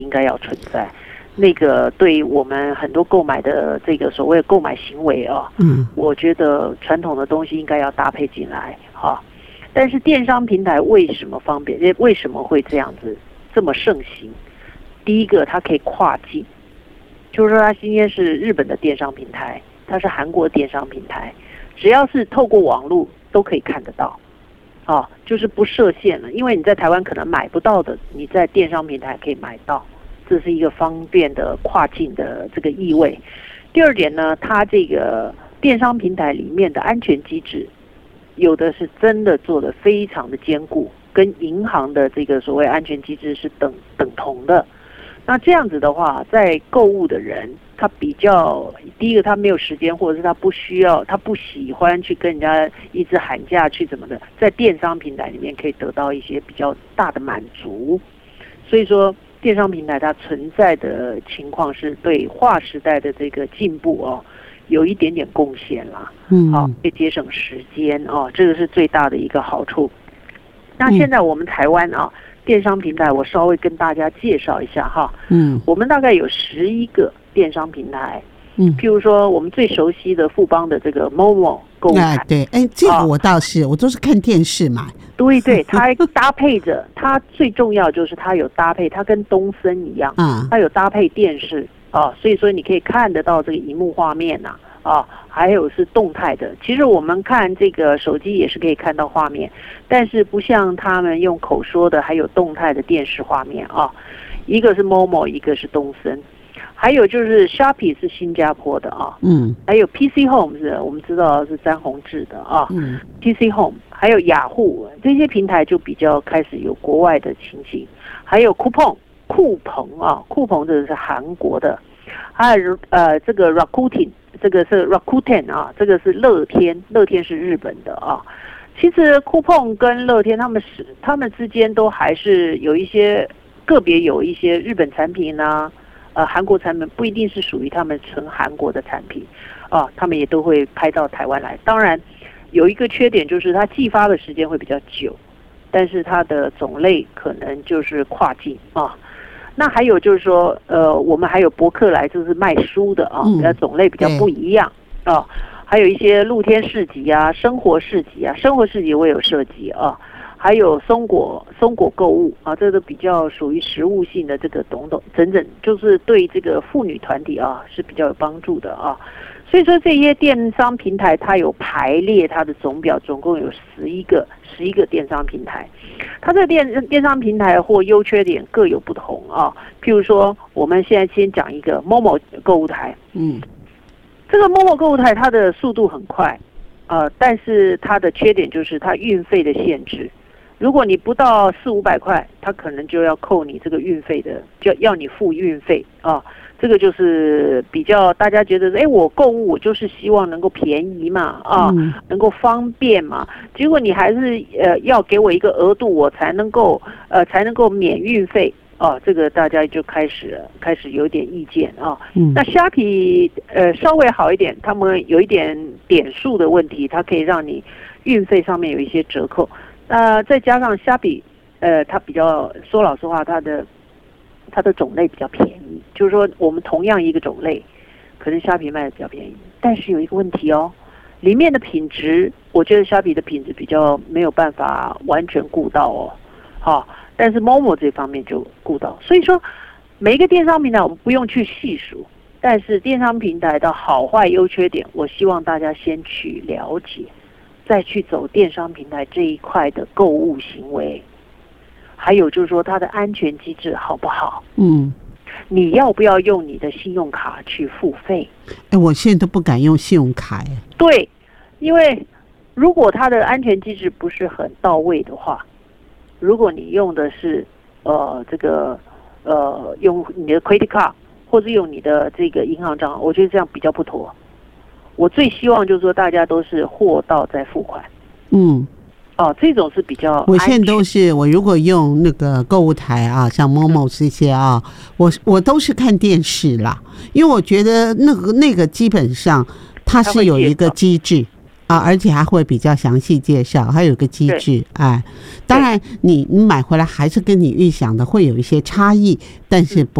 应该要存在。那个对我们很多购买的这个所谓购买行为我觉得传统的东西应该要搭配进来但是电商平台为什么方便？为什么会这样子这么盛行？第一个，它可以跨境，就是说它今天是日本的电商平台，它是韩国电商平台，只要是透过网络都可以看得到就是不设限了。因为你在台湾可能买不到的，你在电商平台可以买到。这是一个方便的跨境的这个意味。第二点呢，它这个电商平台里面的安全机制，有的是真的做得非常的坚固，跟银行的这个所谓安全机制是等同的。那这样子的话，在购物的人，他比较第一个他没有时间，或者是他不需要，他不喜欢去跟人家一直喊价去怎么的，在电商平台里面可以得到一些比较大的满足。所以说电商平台它存在的情况是对划时代的这个进步有一点点贡献啦，可以节省时间这个是最大的一个好处。那现在我们台湾电商平台，我稍微跟大家介绍一下我们大概有11个电商平台，譬如说我们最熟悉的富邦的这个 Momo 购物台， 对，这个我倒是我都是看电视买。 对，它搭配着，它最重要就是它有搭配，它跟东森一样，它有搭配电视所以说你可以看得到这个萤幕画面还有是动态的。其实我们看这个手机也是可以看到画面，但是不像他们用口说的，还有动态的电视画面一个是 Momo， 一个是东森。还有就是 Shopee 是新加坡的还有 PC Home 是我们知道是詹宏志的PC Home， 还有雅虎这些平台就比较开始有国外的情形。还有酷鹏这个是韩国的，还有这个 Rakuten， 这个是 Rakuten 这个是乐天是日本的其实酷鹏跟乐天他们之间都还是有一些个别有一些日本产品韩国产品不一定是属于他们纯韩国的产品他们也都会拍到台湾来。当然有一个缺点就是它寄发的时间会比较久，但是它的种类可能就是跨境那还有就是说我们还有博客来，就是卖书的种类比较不一样还有一些露天市集生活市集我也有涉及还有松果购物这个比较属于实务性的这个整就是对这个妇女团体是比较有帮助的所以说这些电商平台它有排列它的总表，总共有11个电商平台。它这个电商平台或优缺点各有不同譬如说我们现在先讲一个 Momo 购物台这个 Momo 购物台它的速度很快但是它的缺点就是它运费的限制。如果你不到400-500块，它可能就要扣你这个运费的，就要你付运费这个就是比较大家觉得我购物我就是希望能够便宜嘛能够方便嘛，结果你还是要给我一个额度我才能够免运费这个大家就开始有点意见那虾皮稍微好一点，他们有一点点数的问题，它可以让你运费上面有一些折扣。再加上虾皮它比较说老实话，它的种类比较便宜，就是说我们同样一个种类，可能虾皮卖的比较便宜，但是有一个问题里面的品质，我觉得虾皮的品质比较没有办法完全顾到但是 Momo 这方面就顾到。所以说每一个电商平台我们不用去细数，但是电商平台的好坏优缺点，我希望大家先去了解，再去走电商平台这一块的购物行为。还有就是说它的安全机制好不好？你要不要用你的信用卡去付费？ 我现在都不敢用信用卡对，因为如果它的安全机制不是很到位的话，如果你用的是用你的 credit card 或者用你的这个银行账号，我觉得这样比较不妥。我最希望就是说大家都是货到再付款。这种是比较安全。 我现在都是，我如果用那个购物台像 Momo 这些我都是看电视啦，因为我觉得那个基本上它是有一个机制啊，而且还会比较详细介绍，还有个机制，哎，当然你买回来还是跟你预想的会有一些差异，但是